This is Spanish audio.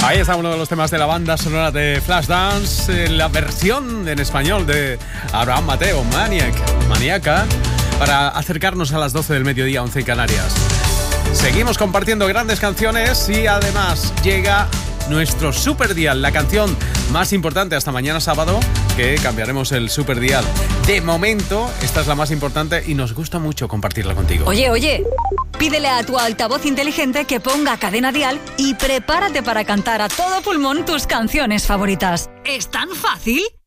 Ahí está uno de los temas de la banda sonora de Flashdance, la versión en español de Abraham Mateo, Maníaca, para acercarnos a las 12 del mediodía, 11 en Canarias. Seguimos compartiendo grandes canciones y además llega nuestro Super Dial, la canción más importante hasta mañana sábado, que cambiaremos el Super Dial. De momento, esta es la más importante y nos gusta mucho compartirla contigo. Oye, pídele a tu altavoz inteligente que ponga Cadena Dial y prepárate para cantar a todo pulmón tus canciones favoritas. ¿Es tan fácil?